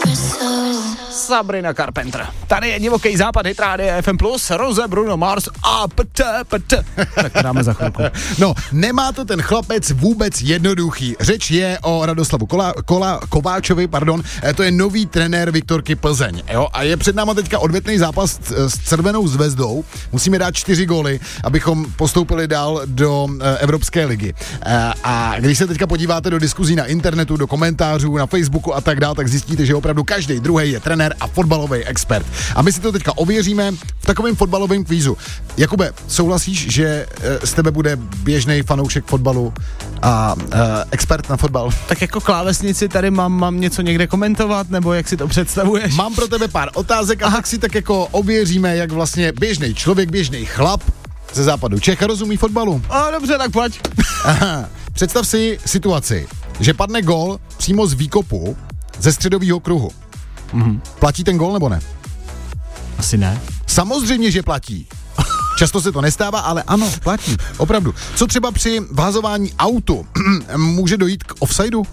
Sabrina Carpenter. Tady je divoký západ, hit rádia FM+, Rose, Bruno Mars a PT. Tak to dáme za chvilku. No, nemá to ten chlapec vůbec jednoduchý. Řeč je o Radoslavu Kováčovi, to je nový trenér Viktorky Plzeň, jo? A je před náma teďka odvetný zápas s Červenou zvezdou. Musíme dát 4 góly, abychom postoupili dál do Evropské ligy. A když se teďka podíváte do diskuzí na internetu, do komentářů, na Facebooku a tak dále, tak zjistíte, že opravdu každý druhý je trenér a fotbalový expert. A my si to teďka ověříme v takovém fotbalovém kvízu. Jakube, souhlasíš, že z tebe bude běžný fanoušek fotbalu a expert na fotbal? Tak jako klávesnici tady mám něco někde komentovat, nebo jak si to představuješ? Mám pro tebe pár otázek a tak si tak jako ověříme, jak vlastně běžný člověk, běžný chlap ze západu Čech rozumí fotbalu. Dobře, tak pojď. Aha. Představ si situaci, že padne gól přímo z výkopu ze středového kruhu. Platí ten gól nebo ne? Asi ne. Samozřejmě, že platí. Často se to nestává, ale ano, platí. Opravdu. Co třeba při vhazování autu? Může dojít k offsideu?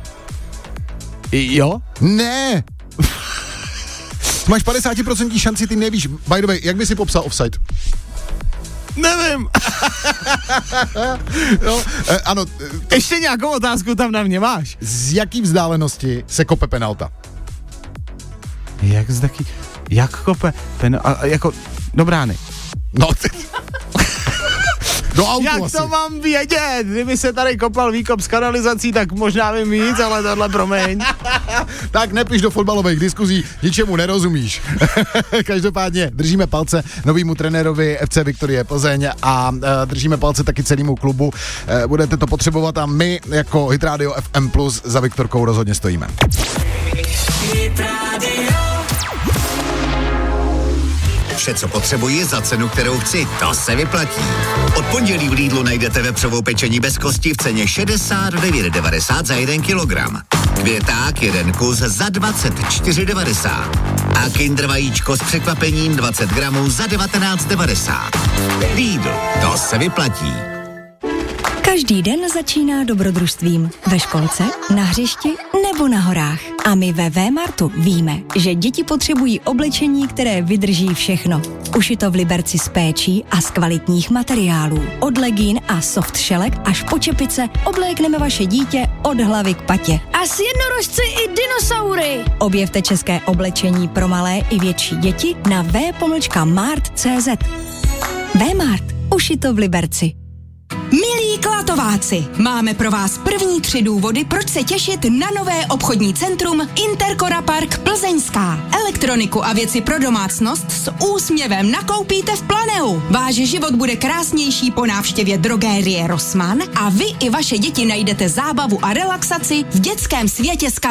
Jo? Ne. Máš 50% šanci, ty nevíš. By the way, jak by si popsal offside? Nevím. No, ano. Ještě nějakou otázku tam na mě máš? Z jaký vzdálenosti se kope penalta? Jak kope jako do brány? No, do autu jak asi. to mám vědět? Kdyby se tady kopal výkop s kanalizací, tak možná vím víc, ale tohle promiň. Tak nepiš do fotbalových diskuzí, ničemu nerozumíš. Každopádně držíme palce novýmu trenérovi FC Viktorie Plzeň a držíme palce taky celému klubu. Budete to potřebovat a my jako Hit Radio FM Plus za Viktorkou rozhodně stojíme. Vše, co potřebuji za cenu, kterou chci, to se vyplatí. Od pondělí v Lidlu najdete vepřovou pečení bez kosti v ceně 69,90 za 1 kilogram. Květák 1 kus za 24,90. A Kinder vajíčko s překvapením 20 gramů za 19,90. Lidl, to se vyplatí. Každý den začíná dobrodružstvím. Ve školce, na hřišti nebo na horách. A my ve Vémartu víme, že děti potřebují oblečení, které vydrží všechno. Ušito v Liberci s péčí a z kvalitních materiálů. Od legín a softšelek až po čepice oblékneme vaše dítě od hlavy k patě. A s jednorožci i dinosaury! Objevte české oblečení pro malé i větší děti na v.mart.cz. Vémart. Ušito v Liberci. Milí Klatováci, máme pro vás první 3 důvody, proč se těšit na nové obchodní centrum Intercora Park Plzeňská. Elektroniku a věci pro domácnost s úsměvem nakoupíte v Planeu. Váš život bude krásnější po návštěvě drogérie Rossmann a vy i vaše děti najdete zábavu a relaxaci v dětském světě